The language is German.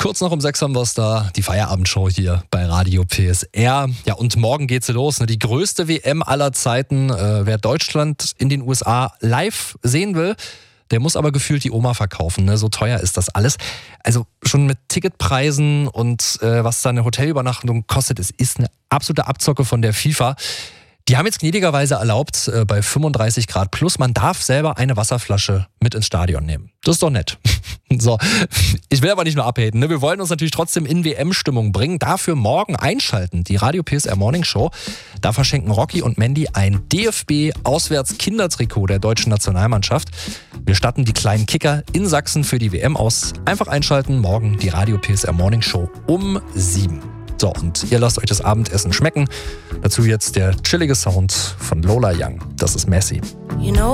Kurz nach um 6 haben wir es da, die Feierabendshow hier bei Radio PSR. Ja, und morgen geht's los, ne? Die größte WM aller Zeiten. Wer Deutschland in den USA live sehen will, der muss aber gefühlt die Oma verkaufen. Ne? So teuer ist das alles. Also schon mit Ticketpreisen und was da eine Hotelübernachtung kostet, es ist eine absolute Abzocke von der FIFA. Die haben jetzt gnädigerweise erlaubt, bei 35 Grad plus, man darf selber eine Wasserflasche mit ins Stadion nehmen. Das ist doch nett. So, ich will aber nicht nur abhaten. Ne? Wir wollen uns natürlich trotzdem in WM-Stimmung bringen. Dafür morgen einschalten, die Radio PSR Morning Show. Da verschenken Rocky und Mandy ein DFB-Auswärts-Kindertrikot der deutschen Nationalmannschaft. Wir statten die kleinen Kicker in Sachsen für die WM aus. Einfach einschalten, morgen die Radio PSR Morning Show um 7. So, und ihr lasst euch das Abendessen schmecken. Dazu jetzt der chillige Sound von Lola Young. Das ist Messi. You know